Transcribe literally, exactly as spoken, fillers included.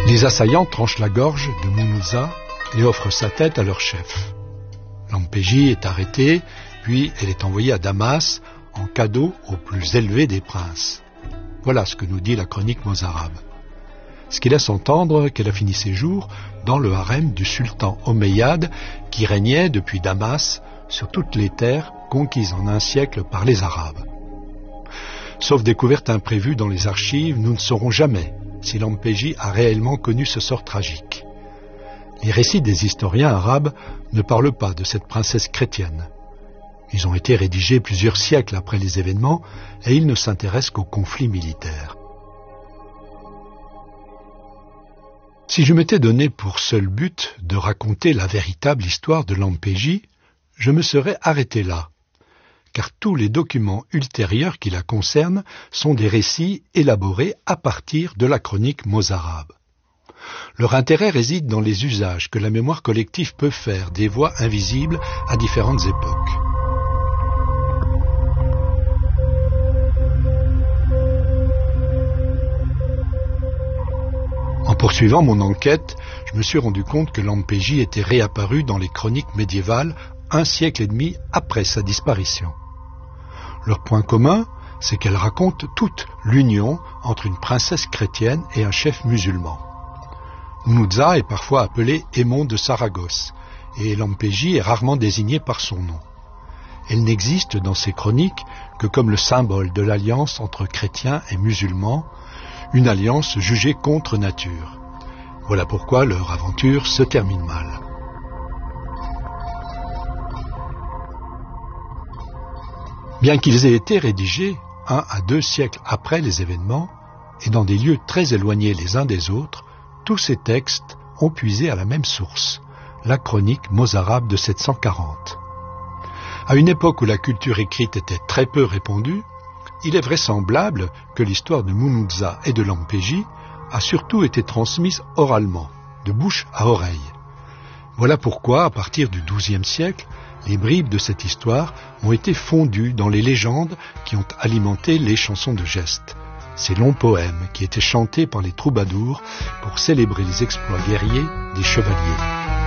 Les assaillants tranchent la gorge de Munuza et offrent sa tête à leur chef. Lampeji est arrêtée, puis elle est envoyée à Damas en cadeau au plus élevé des princes. Voilà ce que nous dit la chronique mozarabe. Ce qui laisse entendre qu'elle a fini ses jours dans le harem du sultan omeyyade qui régnait depuis Damas sur toutes les terres conquises en un siècle par les Arabes. Sauf découverte imprévue dans les archives, nous ne saurons jamais si Lampeji a réellement connu ce sort tragique. Les récits des historiens arabes ne parlent pas de cette princesse chrétienne. Ils ont été rédigés plusieurs siècles après les événements et ils ne s'intéressent qu'aux conflits militaires. Si je m'étais donné pour seul but de raconter la véritable histoire de Lampeji, je me serais arrêté là, car tous les documents ultérieurs qui la concernent sont des récits élaborés à partir de la chronique mozarabe. Leur intérêt réside dans les usages que la mémoire collective peut faire des voix invisibles à différentes époques. En poursuivant mon enquête, je me suis rendu compte que Lampeji était réapparu dans les chroniques médiévales un siècle et demi après sa disparition. Leur point commun, c'est qu'elle raconte toute l'union entre une princesse chrétienne et un chef musulman. Munuza est parfois appelée Aimon de Saragosse, et Lampeji est rarement désignée par son nom. Elle n'existe dans ces chroniques que comme le symbole de l'alliance entre chrétiens et musulmans, une alliance jugée contre nature. Voilà pourquoi leur aventure se termine mal. Bien qu'ils aient été rédigés un à deux siècles après les événements, et dans des lieux très éloignés les uns des autres, tous ces textes ont puisé à la même source, la chronique mozarabe de sept cent quarante. À une époque où la culture écrite était très peu répandue, il est vraisemblable que l'histoire de Munuza et de Lampeji a surtout été transmise oralement, de bouche à oreille. Voilà pourquoi, à partir du douzième siècle, les bribes de cette histoire ont été fondues dans les légendes qui ont alimenté les chansons de geste. Ces longs poèmes qui étaient chantés par les troubadours pour célébrer les exploits guerriers des chevaliers.